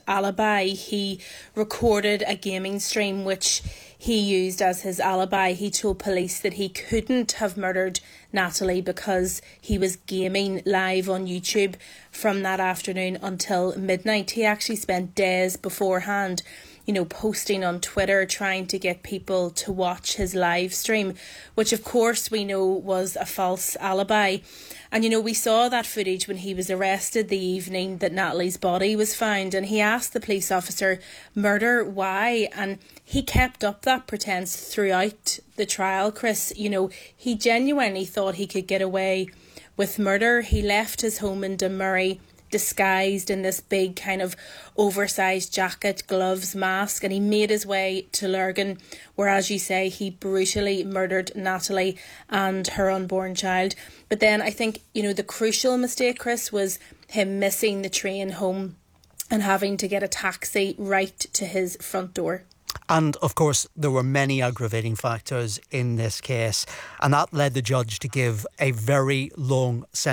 alibi. He recorded a gaming stream which he used as his alibi. He told police that he couldn't have murdered Natalie because he was gaming live on YouTube from that afternoon until midnight. He actually spent days beforehand, posting on Twitter, trying to get people to watch his live stream, which of course we know was a false alibi. And we saw that footage when he was arrested the evening that Natalie's body was found, and he asked the police officer, "Murder, why?" And he kept up that pretense throughout the trial, Chris. He genuinely thought he could get away with murder. He left his home in Dunmurry disguised in this big kind of oversized jacket, gloves, mask, and he made his way to Lurgan, where, as you say, he brutally murdered Natalie and her unborn child. But then I think, the crucial mistake, Chris, was him missing the train home and having to get a taxi right to his front door. And of course, there were many aggravating factors in this case, and that led the judge to give a very long sentence.